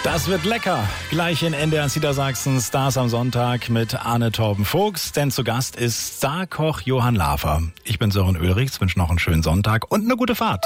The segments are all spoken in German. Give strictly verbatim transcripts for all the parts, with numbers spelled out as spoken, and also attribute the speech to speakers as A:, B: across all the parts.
A: Das wird lecker. Gleich in N D R Niedersachsen Stars am Sonntag mit Arne Torben-Vogts, denn zu Gast ist Starkoch Johann Lafer. Ich bin Sören Ulrichs, wünsche noch einen schönen Sonntag und eine gute Fahrt.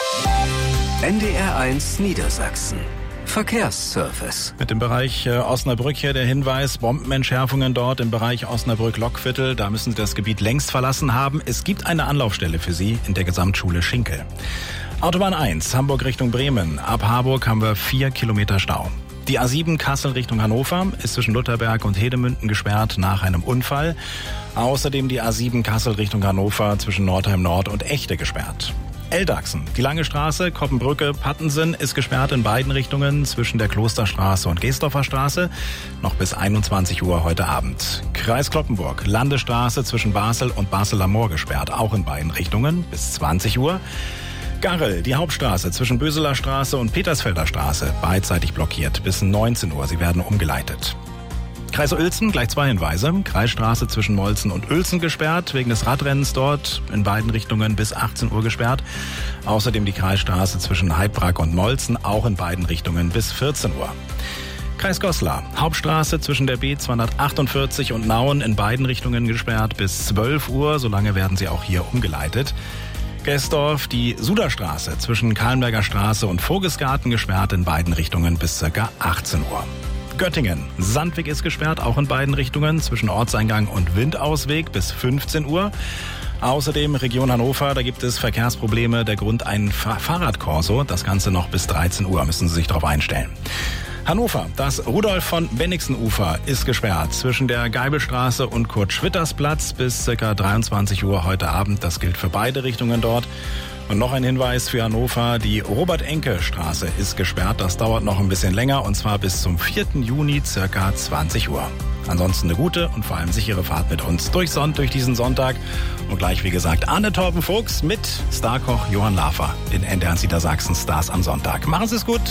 B: N D R eins Niedersachsen. Verkehrsservice.
A: Mit dem Bereich äh, Osnabrück hier der Hinweis, Bombenentschärfungen dort im Bereich Osnabrück-Lockviertel. Da müssen Sie das Gebiet längst verlassen haben. Es gibt eine Anlaufstelle für Sie in der Gesamtschule Schinkel. Autobahn eins, Hamburg Richtung Bremen. Ab Harburg haben wir vier Kilometer Stau. Die A sieben Kassel Richtung Hannover ist zwischen Lutherberg und Hedemünden gesperrt nach einem Unfall. Außerdem die A sieben Kassel Richtung Hannover zwischen Nordheim Nord und Echte gesperrt. Eldachsen, die Lange Straße, Koppenbrücke, Pattensen ist gesperrt in beiden Richtungen zwischen der Klosterstraße und Geesdorfer Straße, noch bis einundzwanzig Uhr heute Abend. Kreis Cloppenburg, Landesstraße zwischen Basel und Basel-Amor gesperrt, auch in beiden Richtungen bis zwanzig Uhr. Garrel, die Hauptstraße zwischen Böseler Straße und Petersfelder Straße, beidseitig blockiert bis neunzehn Uhr, sie werden umgeleitet. Kreis Uelzen, gleich zwei Hinweise. Kreisstraße zwischen Molzen und Uelzen gesperrt, wegen des Radrennens dort in beiden Richtungen bis achtzehn Uhr gesperrt. Außerdem die Kreisstraße zwischen Heidbrak und Molzen, auch in beiden Richtungen bis vierzehn Uhr. Kreis Goslar, Hauptstraße zwischen der B zweihundertachtundvierzig und Nauen in beiden Richtungen gesperrt bis zwölf Uhr, solange werden sie auch hier umgeleitet. Gesdorf, die Suderstraße zwischen Kahlenberger Straße und Vogelsgarten gesperrt in beiden Richtungen bis ca. achtzehn Uhr. Göttingen, Sandweg ist gesperrt, auch in beiden Richtungen zwischen Ortseingang und Windausweg bis fünfzehn Uhr. Außerdem Region Hannover, da gibt es Verkehrsprobleme, der Grund ein Fahrradkorso, das Ganze noch bis dreizehn Uhr, müssen Sie sich darauf einstellen. Hannover, das Rudolf von Bennigsen Ufer ist gesperrt zwischen der Geibelstraße und Kurt-Schwitters-Platz bis ca. dreiundzwanzig Uhr heute Abend. Das gilt für beide Richtungen dort. Und noch ein Hinweis für Hannover, die Robert-Enke-Straße ist gesperrt. Das dauert noch ein bisschen länger und zwar bis zum vierten Juni ca. zwanzig Uhr. Ansonsten eine gute und vor allem sichere Fahrt mit uns durch, Son- durch diesen Sonntag. Und gleich, wie gesagt, Arne Torben-Vogts mit Starkoch Johann Lafer in N D R Niedersachsen Stars am Sonntag. Machen Sie es gut.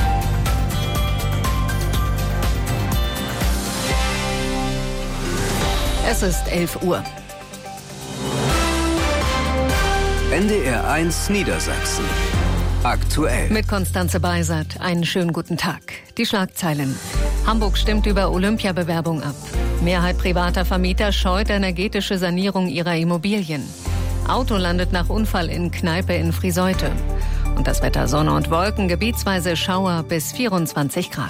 C: Es ist elf Uhr.
B: N D R eins Niedersachsen. Aktuell.
C: Mit Konstanze Beisert. Einen schönen guten Tag. Die Schlagzeilen. Hamburg stimmt über Olympiabewerbung ab. Mehrheit privater Vermieter scheut energetische Sanierung ihrer Immobilien. Auto landet nach Unfall in Kneipe in Friseute. Und das Wetter Sonne und Wolken, gebietsweise Schauer bis vierundzwanzig Grad.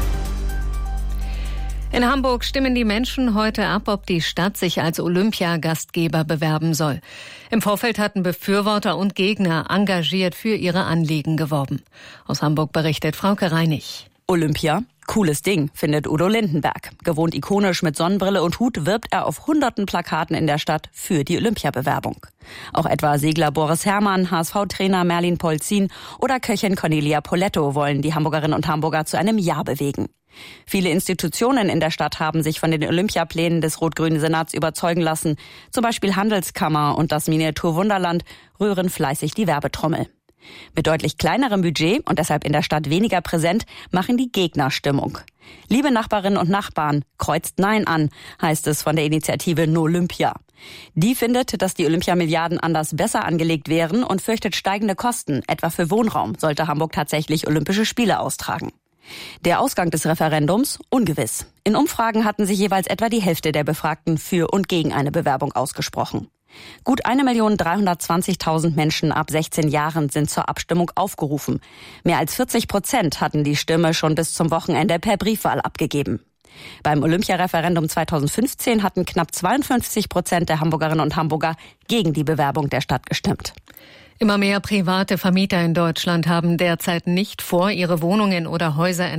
C: In Hamburg stimmen die Menschen heute ab, ob die Stadt sich als Olympiagastgeber bewerben soll. Im Vorfeld hatten Befürworter und Gegner engagiert für ihre Anliegen geworben. Aus Hamburg berichtet Frauke Reinig.
D: Olympia? Cooles Ding, findet Udo Lindenberg. Gewohnt ikonisch mit Sonnenbrille und Hut wirbt er auf hunderten Plakaten in der Stadt für die Olympiabewerbung. Auch etwa Segler Boris Herrmann, H S V-Trainer Merlin Polzin oder Köchin Cornelia Poletto wollen die Hamburgerinnen und Hamburger zu einem Ja bewegen. Viele Institutionen in der Stadt haben sich von den Olympiaplänen des rot-grünen Senats überzeugen lassen. Zum Beispiel Handelskammer und das Miniatur Wunderland rühren fleißig die Werbetrommel. Mit deutlich kleinerem Budget und deshalb in der Stadt weniger präsent, machen die Gegner Stimmung. Liebe Nachbarinnen und Nachbarn, kreuzt Nein an, heißt es von der Initiative No Olympia. Die findet, dass die Olympiamilliarden anders besser angelegt wären und fürchtet steigende Kosten, etwa für Wohnraum, sollte Hamburg tatsächlich Olympische Spiele austragen. Der Ausgang des Referendums ungewiss. In Umfragen hatten sich jeweils etwa die Hälfte der Befragten für und gegen eine Bewerbung ausgesprochen. Gut eine Million dreihundertzwanzigtausend Menschen ab sechzehn Jahren sind zur Abstimmung aufgerufen. Mehr als vierzig Prozent hatten die Stimme schon bis zum Wochenende per Briefwahl abgegeben. Beim Olympiareferendum zweitausendfünfzehn hatten knapp zweiundfünfzig Prozent der Hamburgerinnen und Hamburger gegen die Bewerbung der Stadt gestimmt.
C: Immer mehr private Vermieter in Deutschland haben derzeit nicht vor, ihre Wohnungen oder Häuser